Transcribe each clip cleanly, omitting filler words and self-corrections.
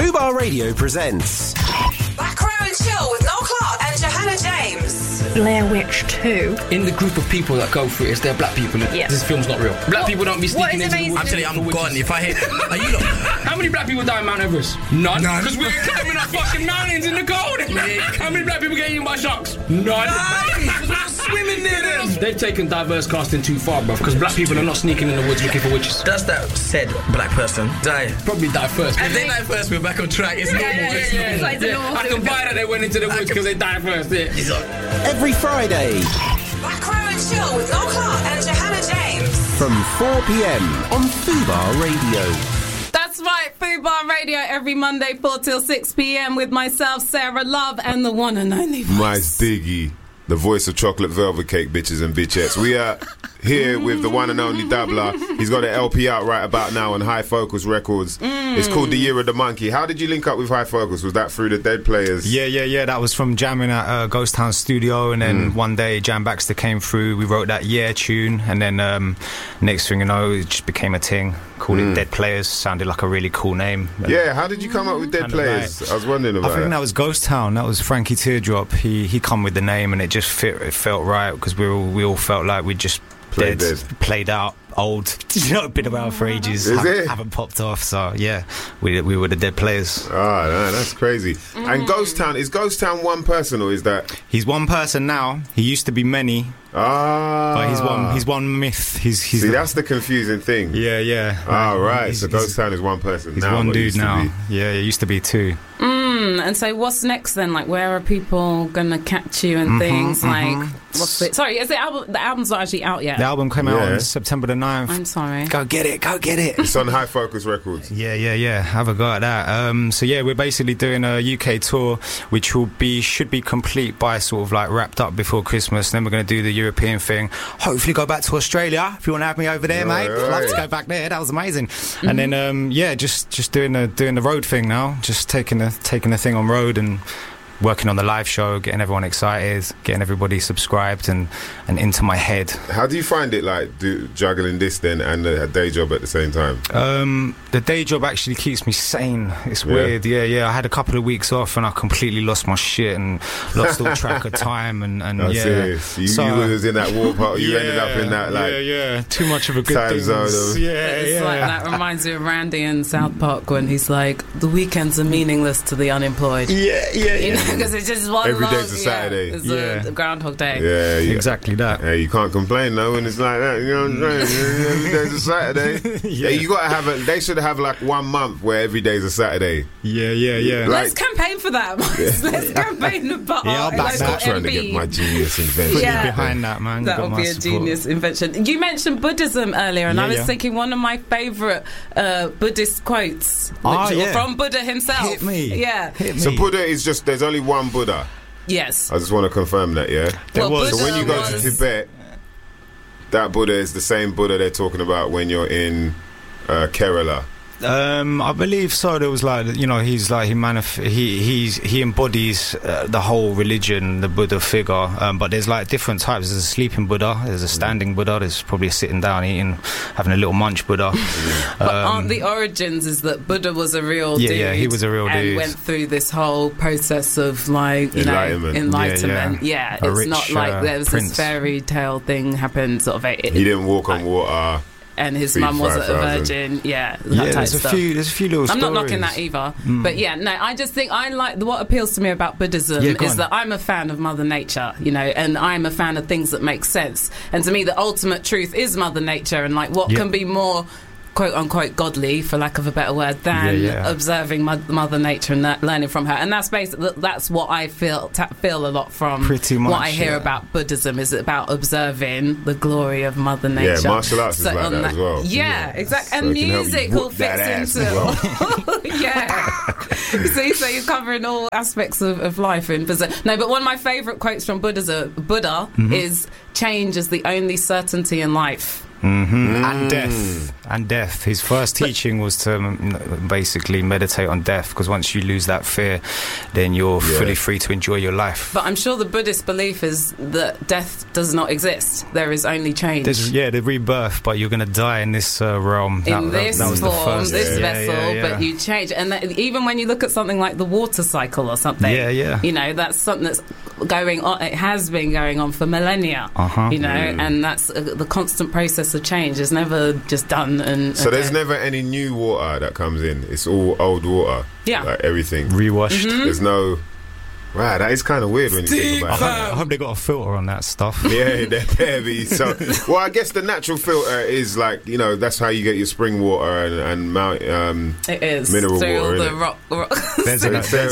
Fubar Radio presents Back Row and Chill with Noel Clark and Johanna James. Blair Witch 2. In the group of people that go through it, there are black people. Yes. This film's not real. Black people don't be sneaking into the woods. I'm telling you, I'm gone. If I hit... Are you lot? How many black people die in Mount Everest? None. Because we're climbing up fucking mountains in the cold. How many black people get eaten by sharks? None. Swimming near them. They've taken diverse casting too far, bruv, because black people are not sneaking in the woods looking for witches. Does that said black person die? Probably die first. If they die first, we're back on track. It's normal. It's like the normal I can buy that they went into the woods because they died first. Yeah. every Friday Back Row and Chill with Noel Clark and Johanna James. from 4 p.m. on Fubar Radio. That's right, Fubar Radio every Monday 4 till 6 p.m. with myself, Sarah Love, and the one and only voice. My Diggy, the voice of chocolate velvet cake bitches and bitchettes. We are here with the one and only Dabbler. He's got an LP out right about now on High Focus Records. It's called The Year of the Monkey. How did you link up with High Focus? Was that through the Dead Players? Yeah. That was from jamming at Ghost Town Studio, and then one day Jam Baxter came through. We wrote that Yeah tune, and then next thing you know, it just became a thing. Called it Dead Players. Sounded like a really cool name. Yeah, how did you come up with Dead Players? I was wondering about I think that was Ghost Town. That was Frankie Teardrop. He come with the name, and it just fit. It felt right because we all felt like we just played out, old, been around for ages, haven't popped off. So yeah, we were the Dead Players. Oh, no, that's crazy. And Ghost Town, is Ghost Town one person or is that? He's one person now. He used to be many. But he's one myth. See, that's the confusing thing. Yeah. Right. So Ghost Town is one person. He's now, one dude now. Yeah, it used to be two. And so what's next then? Like, where are people gonna catch you and things? Like, what's it? Sorry, is the album's not actually out yet? The album came out on September the 9th. I'm sorry. Go get it. It's on High Focus Records. Yeah. Have a go at that. So yeah, we're basically doing a UK tour, which should be complete by sort of like wrapped up before Christmas. Then we're going to do the European thing. Hopefully go back to Australia if you want to have me over there, mate. Right. Love to go back there. That was amazing. And then just doing the road thing now. Just taking the thing on road and working on the live show, getting everyone excited, getting everybody subscribed and into my head. How do you find it, like, juggling this then and a day job at the same time? The day job actually keeps me sane. It's weird. Yeah. I had a couple of weeks off and I completely lost my shit and lost all track of time and serious. You was in that war part. You ended up in that, like, yeah. Too much of a good time zone. It's like that reminds me of Randy in South Park when he's like, the weekends are meaningless to the unemployed. Yeah. Because it's just one Every long, day's a Saturday. It's a Groundhog Day. Yeah. Exactly that. Hey, you can't complain though when it's like that. You know what I'm saying? Every day's a Saturday. Hey, you gotta have they should have like 1 month where every day's a Saturday. Yeah. Let's campaign for that. Let's campaign about I'll back that. I'm trying to get my genius invention. Behind that, man. That would be a genius invention. You mentioned Buddhism earlier, and I was thinking one of my favourite Buddhist quotes from Buddha himself. Hit me. Yeah. So Buddha is just, there's only one Buddha. Yes. I just want to confirm that, yeah? Buddha so when you go to Tibet, that Buddha is the same Buddha they're talking about when you're in Kerala. I believe so. There was like, he's like he embodies the whole religion, the Buddha figure. But there's like different types. There's a sleeping Buddha. There's a standing Buddha. There's probably a sitting down eating, having a little munch Buddha. But aren't the origins is that Buddha was a real dude? Yeah, he was a real dude and went through this whole process of like enlightenment. Yeah, it's rich, not like there was prince. this fairy tale thing happened. Sort of. He didn't walk on water. And his mum wasn't a virgin. There's a few little stories. I'm not knocking that either. But I just think I like what appeals to me about Buddhism is that I'm a fan of Mother Nature, and I'm a fan of things that make sense. And to me, the ultimate truth is Mother Nature, and like what can be more quote unquote godly, for lack of a better word, than observing Mother Nature and learning from her. And that's what I feel a lot from pretty much, what I hear about Buddhism is about observing the glory of Mother Nature. Yeah, martial arts is like that as well. Yeah, exactly. And music all fits into it. So you're covering all aspects of life in Buddhism. No, but one of my favourite quotes from Buddha is change is the only certainty in life. And death. His first teaching was to basically meditate on death, because once you lose that fear, then you're fully free to enjoy your life. But I'm sure the Buddhist belief is that death does not exist. There is only change. The rebirth, but you're going to die in this realm. In this form, this vessel, but you change. And even when you look at something like the water cycle or something, you know, that's something that's going on. It has been going on for millennia, you know, and that's the constant process of change. It's never just done. So there's never any new water that comes in. It's all old water. Yeah, like everything rewashed. There's no. Wow, that is kind of weird when you think about it. I hope they got a filter on that stuff. Yeah, they're heavy. So, well, I guess the natural filter is like, you know, that's how you get your spring water and mount it is mineral so water. The rock. There's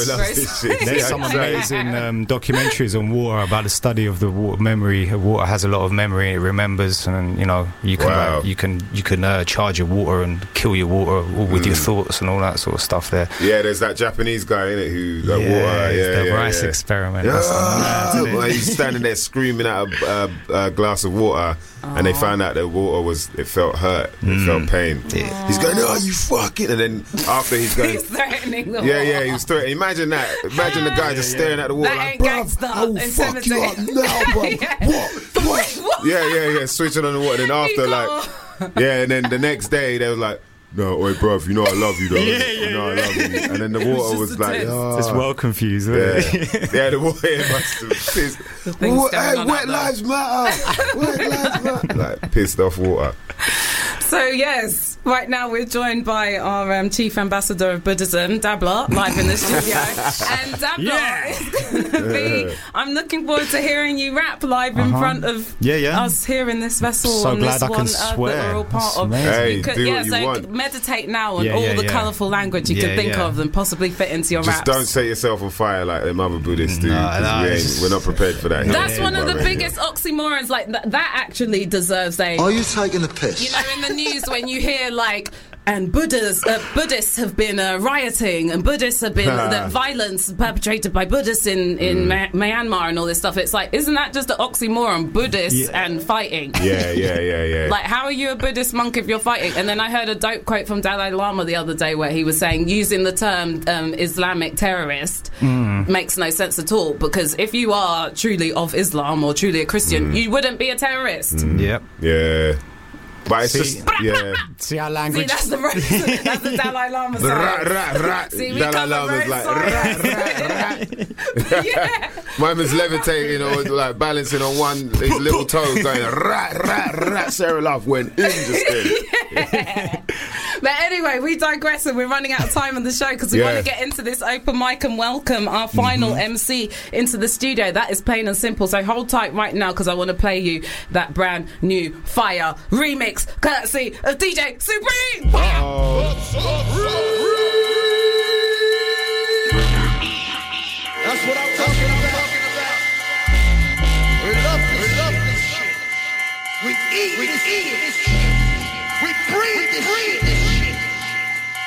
some amazing documentaries on water about the study of the water memory. Water has a lot of memory; it remembers, and you know you can you can charge your water and kill your water with your thoughts and all that sort of stuff. There. Yeah, there's that Japanese guy in it who water. Rice experiment. He's standing there screaming at a glass of water, and they found out that water it felt hurt, it felt pain. Yeah. He's going, "Oh, you fucking!" And then after he's going, he's threatening the water. He was threatening. Imagine that. Imagine the guy just staring at the water like, "Bruv, I will fuck you up now, bruv." What? Yeah. Switching on the water. Then after, and then the next day they was like, "No, oi, bruv, you know I love you, though. You know I love you." And then the water was like, it's well confused, wasn't it? Yeah, the water must have pissed. Hey, wet lives matter. Wet lives matter. Like, pissed off water. So, yes, right now we're joined by our Chief Ambassador of Buddhism, Dabla, live in the studio. And Dabla is going to be... I'm looking forward to hearing you rap live in front of us here in this vessel so on glad this I can one swear. That we're all part of. Hey, do what you want. Meditate now on all the colourful language you can think of and possibly fit into your raps. Just don't set yourself on fire like them other Buddhists do. We're not prepared for that. That's one of the biggest oxymorons. Like that actually deserves a... Are you taking the piss? You know, in the news when you hear like... And Buddhists have been rioting, and Buddhists have been violence perpetrated by Buddhists in Myanmar and all this stuff. It's like, isn't that just an oxymoron? Buddhists and fighting. Yeah. Like, how are you a Buddhist monk if you're fighting? And then I heard a dope quote from Dalai Lama the other day where he was saying using the term Islamic terrorist makes no sense at all, because if you are truly of Islam or truly a Christian, you wouldn't be a terrorist. Yep. Yeah. But it's See our language. See, that's the Dalai Lama side. See, we Dalai Lama's like Mine was levitating or like balancing on his little toes going Sarah Love went in just then. But anyway, we digress and we're running out of time on the show because we want to get into this open mic and welcome our final MC into the studio. That is plain and simple. So hold tight right now because I want to play you that brand new fire remix courtesy of DJ Supreme. That's what I'm talking about. We love this shit. We eat this shit. We breathe this shit.